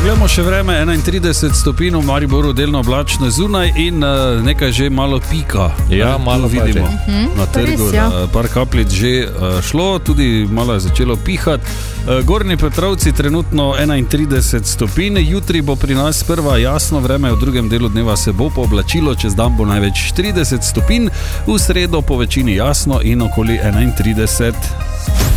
Poglejmo še vreme, 31 stopinj v Mariboru, delno oblačno zunaj in nekaj že malo pika. Ja, malo vidimo na trgu, par kapljic že šlo, tudi malo je začelo pihati. Gornji Petrovci trenutno 31 stopinj, jutri bo pri nas prva jasno vreme, v drugem delu dneva se bo pooblačilo, čez dan bo največ 30 stopinj, v sredo po večini jasno in okoli 31.